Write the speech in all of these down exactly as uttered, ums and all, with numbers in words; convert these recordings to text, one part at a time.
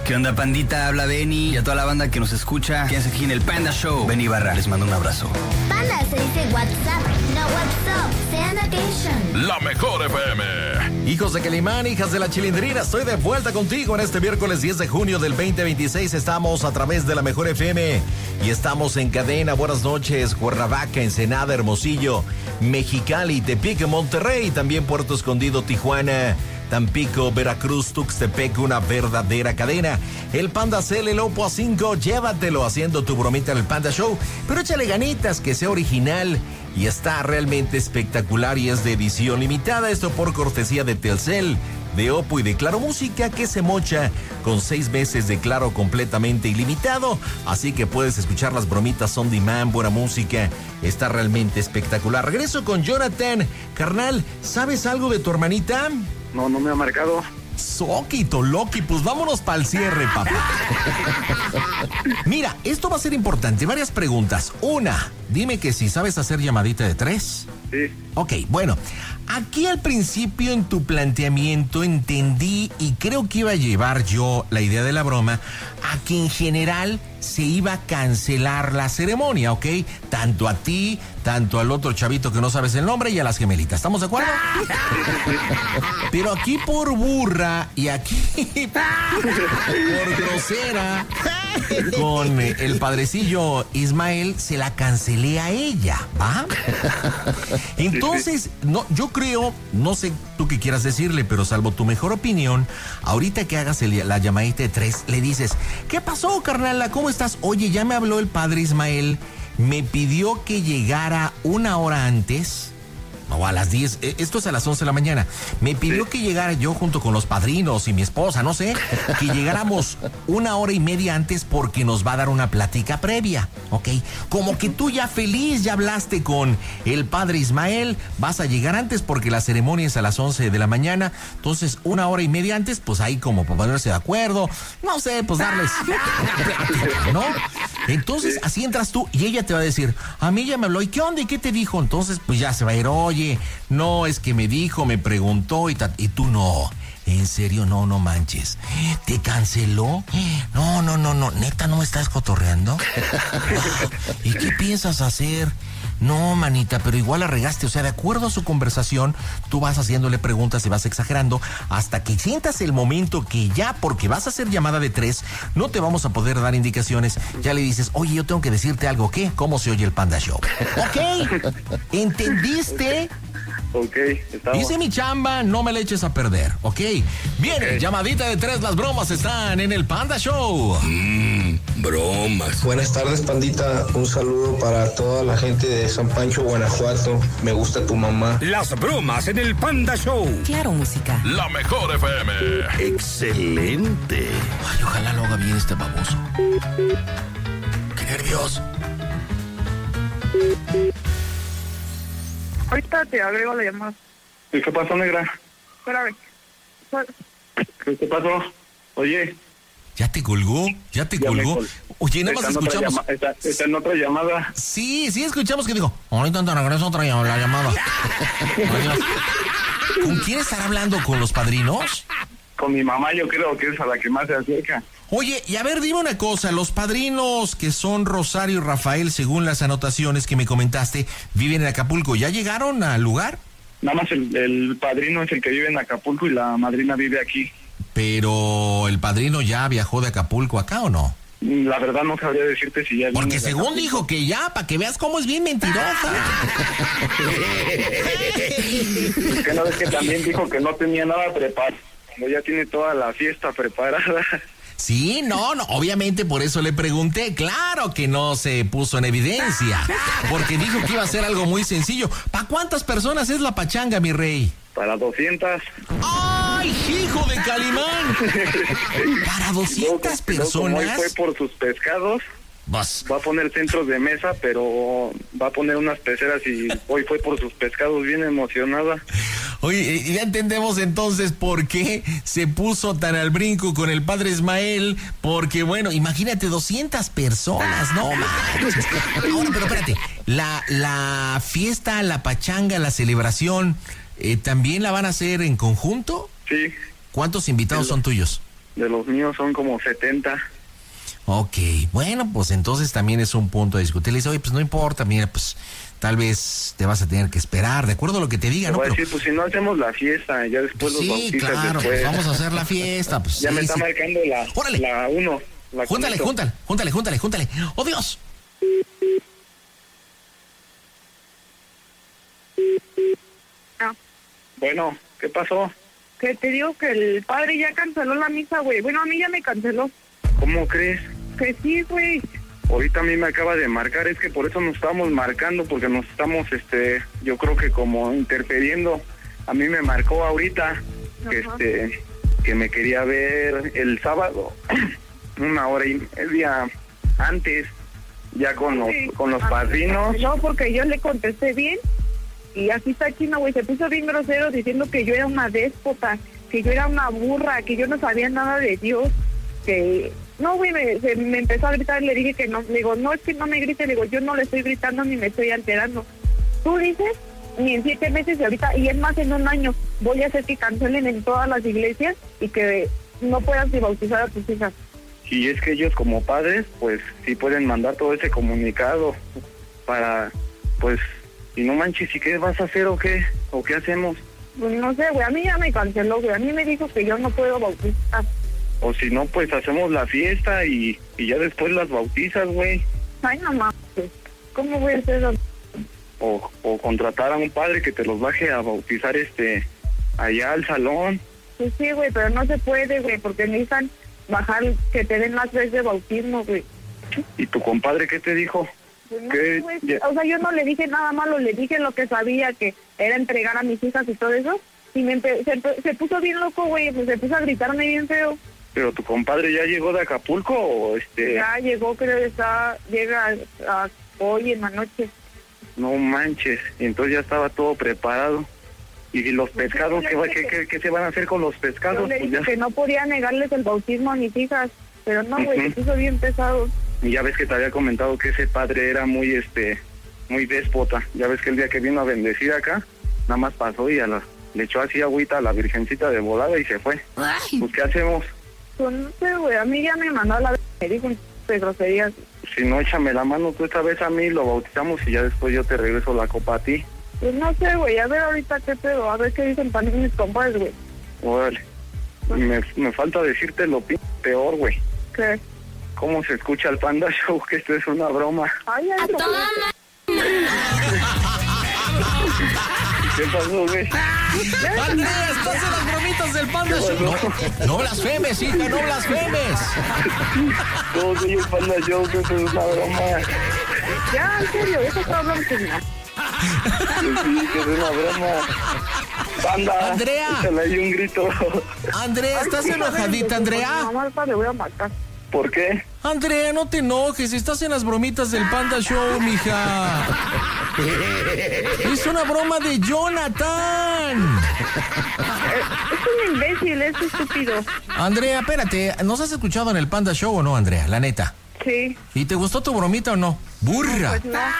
¿Qué onda, pandita? Habla Benny y a toda la banda que nos escucha. Quédense aquí en el Panda Show. Benny Barra, les mando un abrazo. Panda se dice WhatsApp, no WhatsApp. Sean attention. La mejor F M. Hijos de Calimán, hijas de la Chilindrina, estoy de vuelta contigo en este miércoles diez de junio del veinte veintiséis. Estamos a través de la mejor F M y estamos en cadena. Buenas noches, Cuernavaca, Ensenada, Hermosillo, Mexicali, Tepic, Monterrey, también Puerto Escondido, Tijuana, Tampico, Veracruz, Tuxtepec, una verdadera cadena. El Panda Cel, el Oppo A cinco, llévatelo haciendo tu bromita en el Panda Show, pero échale ganitas, que sea original y está realmente espectacular y es de edición limitada. Esto por cortesía de Telcel, de Oppo y de Claro Música, que se mocha con seis meses de Claro completamente ilimitado. Así que puedes escuchar las bromitas on demand, buena música, está realmente espectacular. Regreso con Jonathan. Carnal, ¿sabes algo de tu hermanita? No, no me ha marcado. Soquito, Loki, pues vámonos para el cierre, papá. Mira, esto va a ser importante. Varias preguntas. Una, dime que si sabes hacer llamadita de tres. Sí. Ok, bueno, aquí al principio en tu planteamiento entendí y creo que iba a llevar yo la idea de la broma a que en general se iba a cancelar la ceremonia, ¿ok? Tanto a ti, tanto al otro chavito que no sabes el nombre y a las gemelitas. ¿Estamos de acuerdo? Pero aquí por burra y aquí por grosera con el padrecillo Ismael se la cancelé a ella, ¿va? Entonces, no, yo creo, no sé tú qué quieras decirle, pero salvo tu mejor opinión, ahorita que hagas el, la llamadita de tres, le dices, ¿qué pasó, carnala? ¿Cómo estás? Oye, ya me habló el padre Ismael, me pidió que llegara una hora antes, o a las diez, esto es a las once de la mañana, me pidió sí. que llegara yo junto con los padrinos y mi esposa, no sé, que llegáramos una hora y media antes porque nos va a dar una plática previa, ¿ok? Como que tú ya feliz, ya hablaste con el padre Ismael, vas a llegar antes porque la ceremonia es a las once de la mañana, entonces una hora y media antes, pues ahí como para ponerse de acuerdo, no sé, pues darles plática, ¿no? Entonces sí. así entras tú y ella te va a decir, a mí ya me habló, ¿y qué onda? ¿Y qué te dijo? Entonces pues ya se va a ir, oye, Oye, no, es que me dijo, me preguntó y, ta- y tú no. En serio, no, no manches. ¿Te canceló? No, no, no, no. ¿Neta no me estás cotorreando? ¿Y qué piensas hacer? No, manita, pero igual la regaste. O sea, de acuerdo a su conversación, tú vas haciéndole preguntas y vas exagerando hasta que sientas el momento que ya, porque vas a hacer llamada de tres, no te vamos a poder dar indicaciones. Ya le dices, oye, yo tengo que decirte algo. ¿Qué? ¿Cómo se oye el Panda Show? ¿Ok? ¿Entendiste? Ok, estamos. Hice mi chamba, no me le eches a perder, ¿ok? Viene, okay. Llamadita de tres, las bromas están en el Panda Show. Mmm, bromas. Buenas tardes, pandita. Un saludo para toda la gente de San Pancho, Guanajuato. Me gusta tu mamá. Las bromas en el Panda Show. Claro Música. La mejor F M. Excelente. Ay, ojalá lo haga bien este baboso. Qué nervios. Ahorita te agrego la llamada. ¿Y qué pasó, negra? Espérame. ¿Qué te pasó? Oye. ¿Ya te colgó? ¿Ya te ya colgó? Col... Oye, nada más escuchamos... Llama... Está, está en otra llamada. Sí, sí, escuchamos que dijo, ahorita te regreso otra llamada, la llamada. ¿Con quién estará hablando? ¿Con los padrinos? Con mi mamá, yo creo que es a la que más se acerca. Oye, y a ver, dime una cosa, los padrinos que son Rosario y Rafael, según las anotaciones que me comentaste, viven en Acapulco, ¿ya llegaron al lugar? Nada más el, el padrino es el que vive en Acapulco y la madrina vive aquí. Pero, ¿el padrino ya viajó de Acapulco acá o no? La verdad no sabría decirte si ya... Porque según Acapulco. Dijo que ya, para que veas cómo es bien mentirosa. Es que no ves que también dijo que no tenía nada preparado, cuando ya tiene toda la fiesta preparada. Sí, no, no, obviamente por eso le pregunté, claro que no se puso en evidencia, porque dijo que iba a ser algo muy sencillo. ¿Para cuántas personas es la pachanga, mi rey? Para doscientas. ¡Ay, hijo de Calimán! Para doscientas personas. Como hoy fue por sus pescados, Vas. va a poner centros de mesa, pero va a poner unas peceras y hoy fue por sus pescados, bien emocionada. Oye, ya entendemos entonces por qué se puso tan al brinco con el padre Ismael, porque bueno, imagínate, doscientas personas, no manches. Ahora, pero espérate, la, la fiesta, la pachanga, la celebración, eh, ¿también la van a hacer en conjunto? Sí. ¿Cuántos invitados sí, son tuyos? de los míos son como setenta. Ok, bueno, pues entonces también es un punto de discutir. Le dice, oye, pues no importa, mira, pues tal vez te vas a tener que esperar, de acuerdo a lo que te diga, Te ¿no? voy a Pero, decir, pues si no hacemos la fiesta, ya después los sí, bautizas claro, después. pues vamos a hacer la fiesta. Pues, ya sí, me está sí. marcando la, Órale. la uno. La Júntale, conecto. júntale, júntale, júntale, júntale. ¡Oh, Dios! Ah, Bueno, ¿qué pasó? que te digo que el padre ya canceló la misa, güey. Bueno, a mí ya me canceló. ¿Cómo crees? Que sí, güey. Ahorita a mí me acaba de marcar, es que por eso nos estamos marcando, porque nos estamos, este, yo creo que como interfiriendo. A mí me marcó ahorita, que, Ajá. este, que me quería ver el sábado, una hora y media antes, ya con los, Sí. con los Ah, padrinos. No, porque yo le contesté bien. Y así está Chino, güey. Se puso bien grosero diciendo que yo era una déspota, que yo era una burra, que yo no sabía nada de Dios. Que no, güey, me, se, me empezó a gritar. Le dije que no. Le digo, no, es que no me grite. Le digo, yo no le estoy gritando ni me estoy alterando. Tú dices, ni en siete meses y ahorita, y es más, en un año, voy a hacer que cancelen en todas las iglesias y que no puedas ni bautizar a tus hijas. Y es que ellos como padres, pues sí pueden mandar todo ese comunicado para, pues, y no manches, ¿y qué vas a hacer o qué? ¿O qué hacemos? Pues no sé, güey, a mí ya me canceló, güey. A mí me dijo que yo no puedo bautizar. O si no, pues hacemos la fiesta y, y ya después las bautizas, güey. Ay, no mames. ¿Cómo voy a hacer eso? O, o contratar a un padre que te los baje a bautizar este allá al salón. Pues sí, güey, pero no se puede, güey, porque necesitan bajar, que te den las veces de bautismo, güey. ¿Y tu compadre qué te dijo? Pues no, ¿Qué? güey, Ya- o sea, yo no le dije nada malo, le dije lo que sabía, que era entregar a mis hijas y todo eso. Y me empe- se, empe- se puso bien loco, güey, pues se puso a gritarme bien feo. ¿Pero tu compadre ya llegó de Acapulco o este...? Ya llegó, creo que está, llega a- a hoy en la noche. No manches, y entonces ya estaba todo preparado. ¿Y los pescados? ¿Qué, va- qué, qué, qué se van a hacer con los Yo pescados? le Pues dije ya, que no podía negarles el bautismo a mis hijas, pero no, güey, Ujú. se puso bien pesado. y ya ves que te había comentado que ese padre era muy, este, muy déspota. Ya ves que el día que vino a bendecir acá, nada más pasó y a la, le echó así agüita a la virgencita de volada y se fue. Pues, ¿qué hacemos? Pues no sé, güey, a mí ya me mandó a la vez, me dijo de groserías. Si no, échame la mano tú esta vez a mí, lo bautizamos y ya después yo te regreso la copa a ti. Pues no sé, güey, a ver ahorita qué pedo, a ver qué dicen también mis compadres, güey. Órale. Y me, me falta decirte lo pi- peor, güey. ¿Qué? ¿Cómo se escucha el Panda Show? Que esto es una broma. Ay, ay, no, ¿Qué pasó, güey? Andrea, estás en las bromitas del Panda Show. No, no blasfemes, hija, no blasfemes. Todo soy el Panda Show, que esto es una broma. ya, en serio, eso está hablando que no. Sí, que es una broma. Panda. Andrea. Échale ahí un grito. Andrea, ¿estás enojadita, Andrea? Mamá, ahorita le voy a matar. ¿Por qué? Andrea, no te enojes, estás en las bromitas del Panda Show, mija. Es una broma de Jonathan. Es un imbécil, es estúpido. Andrea, espérate, ¿nos has escuchado en el Panda Show o no, Andrea? La neta. Sí, ¿Y te gustó tu bromita o no? ¡Burra! pues no.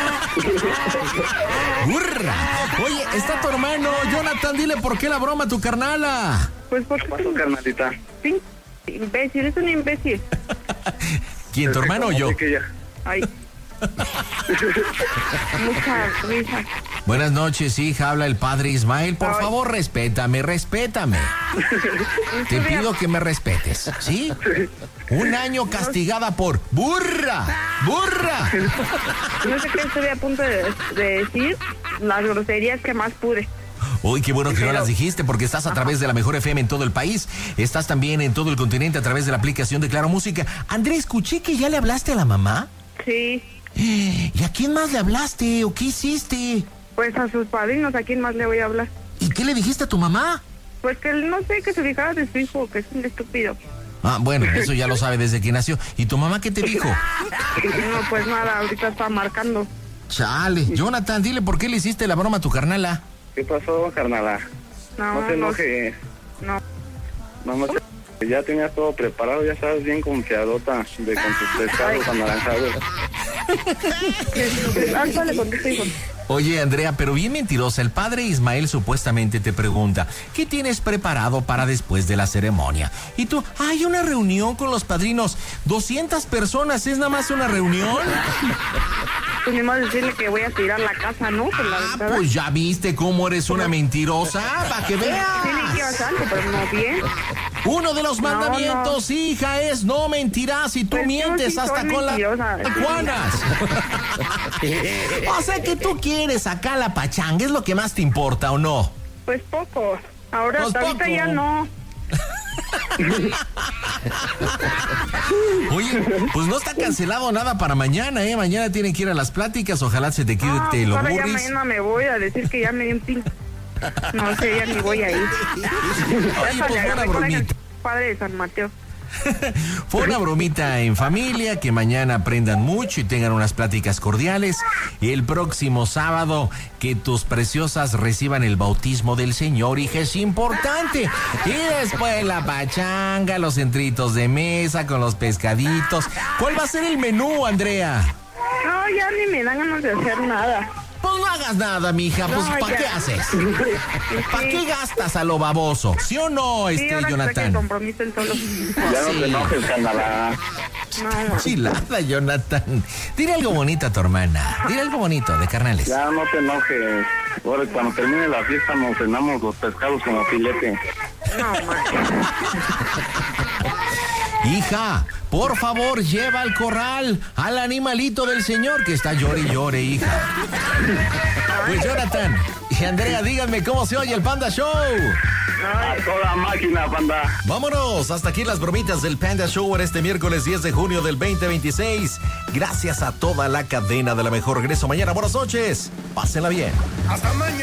¡Burra! Oye, está tu hermano, Jonathan, dile por qué la broma a tu carnala. Pues porque ¿Qué pasó, carnalita? pin- imbécil, es un imbécil. ¿Quién, tu hermano o yo? Así que ya. Ay. Mucha risa. Buenas noches, hija, habla el padre Ismael. Por Ay. favor, respétame, respétame. Te pido que me respetes, ¿sí? Un año castigada por burra, burra. No sé qué estoy a punto de, de decir, las groserías que más pude. Uy, qué bueno que no Pero- las dijiste porque estás a través de la mejor F M en todo el país. Estás también en todo el continente a través de la aplicación de Claro Música. Andrés, escuché que ya le hablaste a la mamá. Sí, ¿Y a quién más le hablaste o qué hiciste? pues a sus padrinos, ¿a quién más le voy a hablar? ¿Y qué le dijiste a tu mamá? Pues que él, no sé, que se fijara de su hijo, que es un estúpido. Ah, bueno, eso ya lo sabe desde que nació. ¿Y tu mamá qué te dijo? No, pues nada, ahorita está marcando. Chale, Jonathan, dile por qué le hiciste la broma a tu carnala. ¿Qué pasó, carnala? No, No te no, enojes. no. No, no te... Ya tenías todo preparado, ya estabas bien confiadota de con tus pescados anaranjados. Alfa le contesto, hijo. Oye, Andrea, pero bien mentirosa. El padre Ismael supuestamente te pregunta, ¿qué tienes preparado para después de la ceremonia? Y tú, hay una reunión con los padrinos. doscientas personas, ¿es nada más una reunión? Pues ni más decirle que voy a tirar la casa, ¿no? Por la Ah, ventana. pues ya viste cómo eres una mentirosa, para que veas. Sí, ni que algo, pero no bien. Uno de los No, mandamientos, hija, es no mentirás y tú Pues yo mientes sí hasta soy con mentirosa. las Juanas. O sea que tú quieres acá la pachanga, ¿es lo que más te importa o no? Pues poco. Ahora, Pues hasta ahorita poco. ya no. Oye, pues no está cancelado nada para mañana, ¿eh? Mañana tienen que ir a las pláticas, ojalá se te quite No, te pues lo ahora ya burris. mañana me voy a decir que ya me di un pin. No sé, ya ni voy a ir. Oye, Ya pues le fue una agarré con el bromita. padre de San Mateo. Fue una bromita en familia, que mañana aprendan mucho y tengan unas pláticas cordiales. Y el próximo sábado, que tus preciosas reciban el bautismo del Señor, hija, es importante. Y después la pachanga, los centritos de mesa con los pescaditos. ¿Cuál va a ser el menú, Andrea? No, ya ni me dan ganas de hacer nada. Pues no hagas nada, mija, pues No, ¿para ya. qué haces? ¿Para qué gastas a lo baboso? ¿Sí o no, Sí, este ahora que saque el Jonathan? compromiso el solo. Ya no te enojes, canalá. No, Chilada, Jonathan. Dile algo bonito a tu hermana. Dile algo bonito de carnales. Ya no te enojes. Ahora cuando termine la fiesta nos cenamos los pescados como filete. no, man. Hija, por favor, lleva al corral al animalito del Señor que está llore y llore, hija. Pues Jonathan y Andrea, díganme cómo se oye el Panda Show. A toda máquina, banda. Vámonos, hasta aquí las bromitas del Panda Show en este miércoles diez de junio del veinte veintiséis. Gracias a toda la cadena de La Mejor. Regreso mañana, buenas noches. Pásenla bien. Hasta mañana.